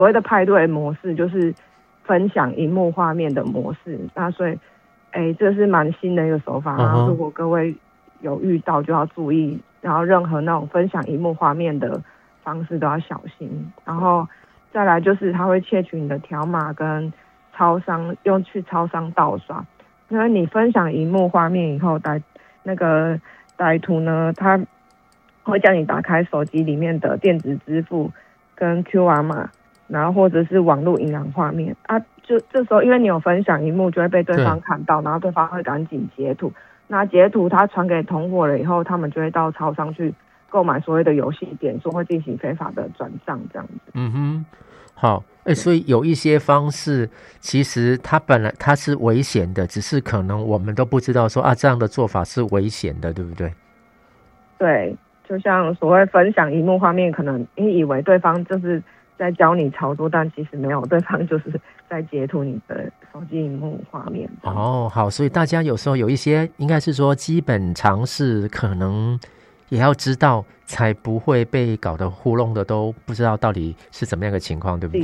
所谓的派对模式就是分享萤幕画面的模式，那所以这是蛮新的一个手法，然后如果各位有遇到就要注意，然后任何那种分享萤幕画面的方式都要小心。然后再来就是他会窃取你的条码跟去超商盗刷，因为你分享萤幕画面以后，歹徒呢，他会叫你打开手机里面的电子支付跟 QR 码，然后或者是网络银行画面啊，就这时候因为你有分享萤幕，就会被对方看到，然后对方会赶紧截图，那截图他传给同伙了以后，他们就会到超商去购买所谓的游戏点数，会进行非法的转账这样子。 好，所以有一些方式其实它是危险的，只是可能我们都不知道说这样的做法是危险的，对不对？ 对，就像所谓分享萤幕画面，可能你以为对方就是在教你操作，但其实没有，对方就是在截图你的手机萤幕画面。 好，所以大家有时候有一些应该是说基本常识可能也要知道，才不会被搞得糊弄的都不知道到底是怎么样的情况，对不对？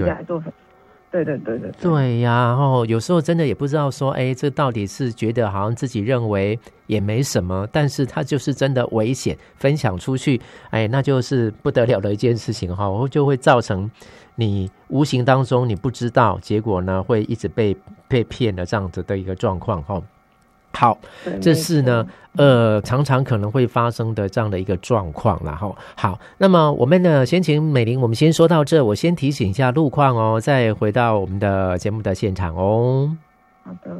对呀，然后有时候真的也不知道说，这到底是觉得好像自己认为也没什么，但是它就是真的危险，分享出去，那就是不得了的一件事情哈，就会造成你无形当中你不知道，结果呢会一直被骗的这样子的一个状况哈。好，这是呢常常可能会发生的这样的一个状况啦齁。好，那么我们呢先请美玲，我们先说到这，我先提醒一下路况哦，再回到我们的节目的现场哦。 好的。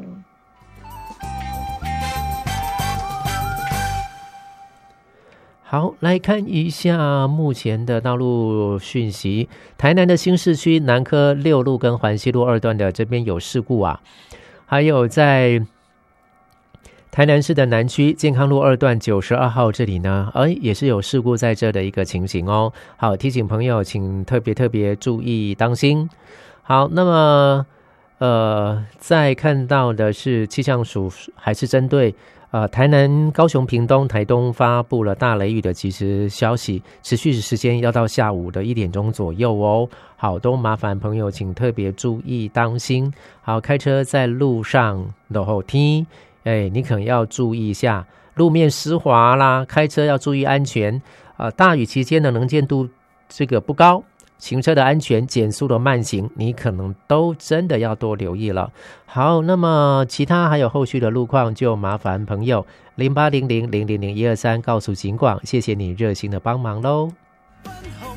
好，来看一下目前的道路讯息。台南的新市区南科6路跟环西路2段的这边有事故啊，还有在台南市的南区健康路2段92号这里呢，也是有事故在这的一个情形哦。好，提醒朋友请特别注意当心。好，那么再看到的是气象署还是针对台南、高雄、屏东、台东发布了大雷雨的即时消息，持续时间要到下午的1点钟左右哦。好，都麻烦朋友请特别注意当心。好，开车在路上然后听你可能要注意一下路面湿滑啦，开车要注意安全大雨期间的能见度这个不高，行车的安全、减速的慢行，你可能都真的要多留意了。好，那么其他还有后续的路况，就麻烦朋友0800000123告诉警广，谢谢你热心的帮忙咯。